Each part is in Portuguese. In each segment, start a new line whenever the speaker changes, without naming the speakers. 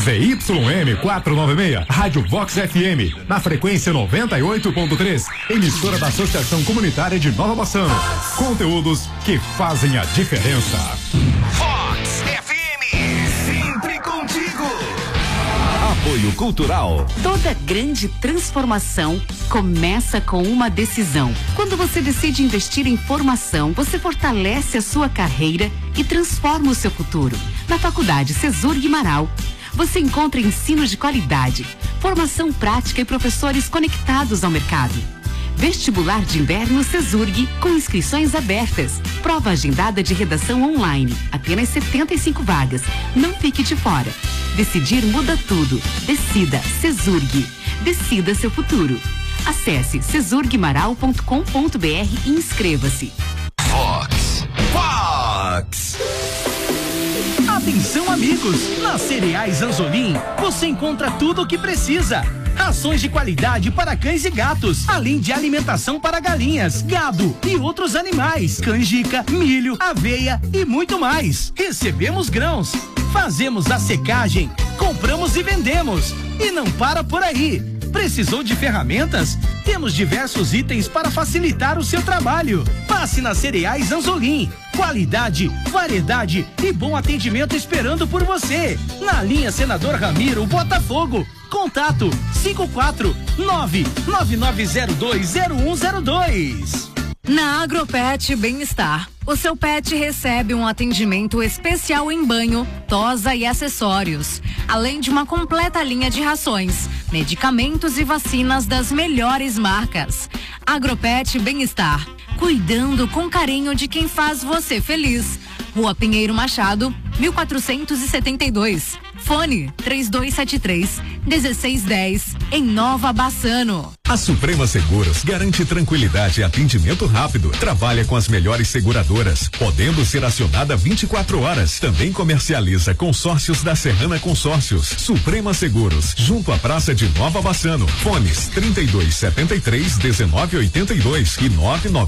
ZYM 496, Rádio Vox FM, na frequência 98.3, emissora da Associação Comunitária de Nova Bassano. Conteúdos que fazem a diferença.
Vox FM, sempre contigo.
Apoio Cultural.
Toda grande transformação começa com uma decisão. Quando você decide investir em formação, você fortalece a sua carreira e transforma o seu futuro. Na Faculdade Cesur Marau, você encontra ensino de qualidade, formação prática e professores conectados ao mercado. Vestibular de Inverno Cesurg, com inscrições abertas. Prova agendada de redação online. Apenas 75 vagas. Não fique de fora. Decidir muda tudo. Decida Cesurg. Decida seu futuro. Acesse cesurgmaral.com.br e inscreva-se.
Vox. Vox.
Atenção, amigos! Na Cereais Anzolim, você encontra tudo o que precisa. Rações de qualidade para cães e gatos, além de alimentação para galinhas, gado e outros animais, canjica, milho, aveia e muito mais. Recebemos grãos, fazemos a secagem, compramos e vendemos. E não para por aí. Precisou de ferramentas? Temos diversos itens para facilitar o seu trabalho. Passe na Cereais Anzolim. Qualidade, variedade e bom atendimento esperando por você. Na linha Senador Ramiro, Botafogo. Contato 54999020102.
Na Agropet Bem-Estar, o seu pet recebe um atendimento especial em banho, tosa e acessórios, além de uma completa linha de rações, medicamentos e vacinas das melhores marcas. Agropet Bem-Estar, cuidando com carinho de quem faz você feliz. Rua Pinheiro Machado, 1472. Fone 3273-1610, em Nova Bassano.
A Suprema Seguros garante tranquilidade e atendimento rápido. Trabalha com as melhores seguradoras, podendo ser acionada 24 horas. Também comercializa consórcios da Serrana Consórcios. Suprema Seguros, junto à Praça de Nova Bassano. Fones 3273-1982 e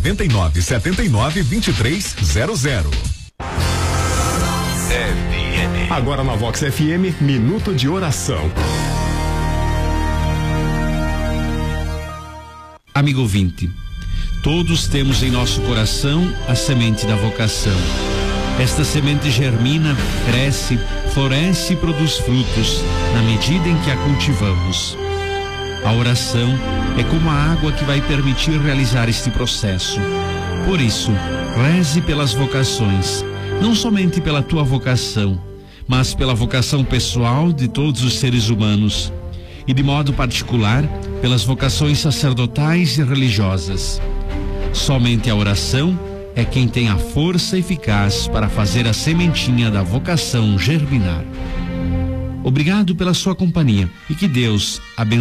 99979-2300.
Agora na Vox FM, Minuto de Oração.
Amigo ouvinte, todos temos em nosso coração a semente da vocação. Esta semente germina, cresce, floresce e produz frutos na medida em que a cultivamos. A oração é como a água que vai permitir realizar este processo. Por isso, reze pelas vocações, não somente pela tua vocação, mas pela vocação pessoal de todos os seres humanos e, de modo particular, pelas vocações sacerdotais e religiosas. Somente a oração é quem tem a força eficaz para fazer a sementinha da vocação germinar. Obrigado pela sua companhia e que Deus abençoe.